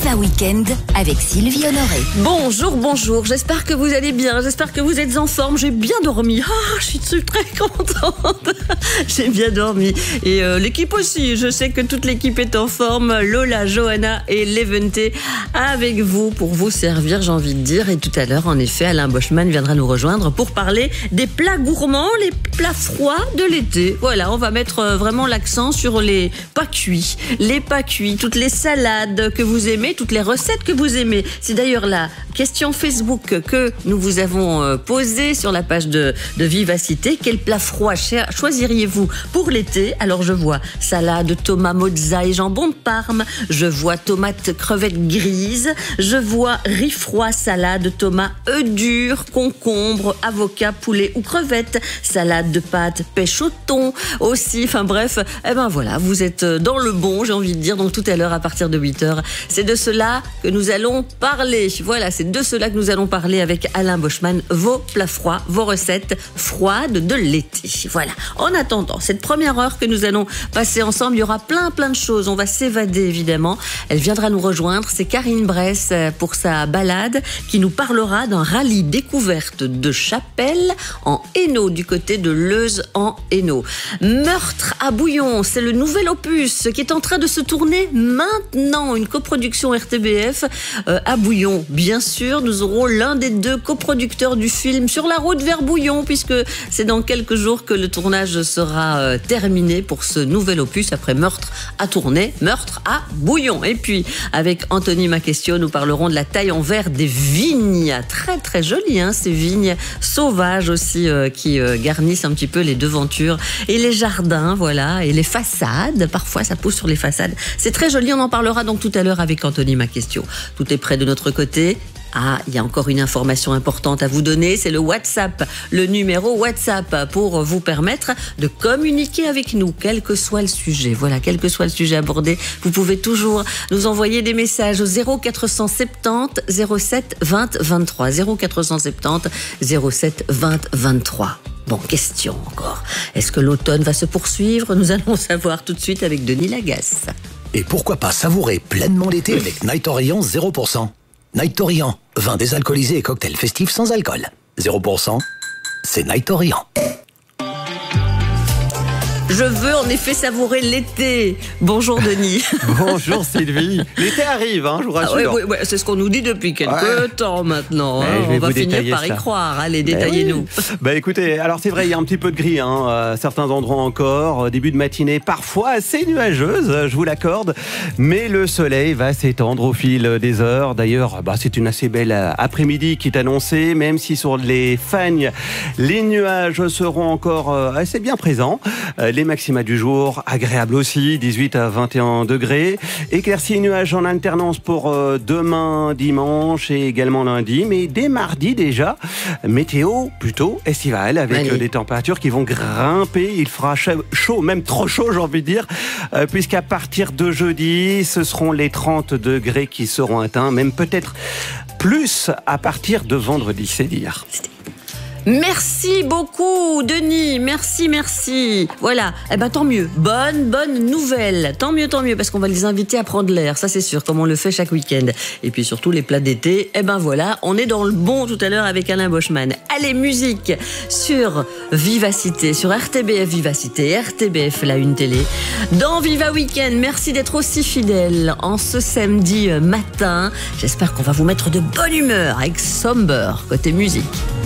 Viva Weekend avec Sylvie Honoré. Bonjour, bonjour. J'espère que vous allez bien. J'espère que vous êtes en forme. J'ai bien dormi. Je suis très contente. J'ai bien dormi. Et l'équipe aussi. Je sais que toute l'équipe est en forme. Lola, Johanna et Levente avec vous pour vous servir, j'ai envie de dire. Et tout à l'heure, en effet, Alain Boschman viendra nous rejoindre pour parler des plats gourmands, les plats froids de l'été. Voilà, on va mettre vraiment l'accent sur les pas cuits. Les pas cuits, toutes les salades que vous aimez, toutes les recettes que vous aimez. C'est d'ailleurs la question Facebook que nous vous avons posée sur la page de Vivacité. Quel plat froid choisiriez-vous pour l'été? Alors je vois salade, tomate, mozza et jambon de Parme. Je vois tomate, crevettes grises. Je vois riz froid, salade, tomate, œufs durs, concombre, avocat, poulet ou crevettes. Salade de pâtes, pêche au thon aussi. Enfin bref, voilà, vous êtes dans le bon, j'ai envie de dire. Donc tout à l'heure, à partir de 8h, c'est de cela que nous allons parler. Voilà, c'est de cela que nous allons parler avec Alain Boschman. Vos plats froids, vos recettes froides de l'été. Voilà. En attendant, cette première heure que nous allons passer ensemble, il y aura plein de choses. On va s'évader, évidemment. Elle viendra nous rejoindre. C'est Karine Bress pour sa balade qui nous parlera d'un rallye découverte de Chapelle en Hainaut, du côté de Leuze en Hainaut. Meurtre à bouillon, c'est le nouvel opus qui est en train de se tourner maintenant. Une coproduction RTBF à Bouillon. Bien sûr, nous aurons l'un des deux coproducteurs du film Sur la route vers Bouillon, puisque c'est dans quelques jours que le tournage sera terminé pour ce nouvel opus après Meurtre à tourner, Meurtre à Bouillon. Et puis, avec Anthony Maquestio, nous parlerons de la taille en verre des vignes. Très très jolies, ces vignes sauvages aussi qui garnissent un petit peu les devantures et les jardins, voilà, et les façades. Parfois, ça pousse sur les façades. C'est très joli, on en parlera donc tout à l'heure avec Anthony Maquestio. Tout est prêt de notre côté. Il y a encore une information importante à vous donner, c'est le WhatsApp, le numéro WhatsApp pour vous permettre de communiquer avec nous, quel que soit le sujet. Voilà, quel que soit le sujet abordé, vous pouvez toujours nous envoyer des messages au 0470 07 20 23. 0470 07 20 23. Bon, question encore. Est-ce que l'automne va se poursuivre? Nous allons savoir tout de suite avec Denis Lagasse. Et pourquoi pas savourer pleinement l'été avec Night Orient 0%. Night Orient, vin désalcoolisé et cocktail festif sans alcool. 0%, c'est Night Orient. Je veux en effet savourer l'été. Bonjour Denis. Bonjour Sylvie. L'été arrive, je vous rassure. Oui, c'est ce qu'on nous dit depuis quelques temps maintenant. On va finir par y croire. Allez, détaillez-nous. Écoutez, alors c'est vrai, il y a un petit peu de gris, certains endroits encore. Début de matinée parfois assez nuageuse, je vous l'accorde. Mais le soleil va s'étendre au fil des heures. D'ailleurs, c'est une assez belle après-midi qui est annoncée, même si sur les Fagnes, les nuages seront encore assez bien présents. Les maxima du jour, agréables aussi, 18 à 21 degrés. Éclaircies et nuages en alternance pour demain, dimanche et également lundi. Mais dès mardi déjà, météo plutôt estivale avec des températures qui vont grimper. Il fera chaud, même trop chaud, j'ai envie de dire, puisqu'à partir de jeudi, ce seront les 30 degrés qui seront atteints, même peut-être plus à partir de vendredi, c'est dire. Merci beaucoup Denis, merci. Voilà, tant mieux, bonne nouvelle, tant mieux, parce qu'on va les inviter à prendre l'air, ça c'est sûr, comme on le fait chaque week-end. Et puis surtout les plats d'été, voilà, on est dans le bon tout à l'heure avec Alain Boschman. Allez, musique sur Vivacité, sur RTBF Vivacité, RTBF la Une Télé. Dans Viva Weekend, merci d'être aussi fidèles en ce samedi matin. J'espère qu'on va vous mettre de bonne humeur avec Somber côté musique.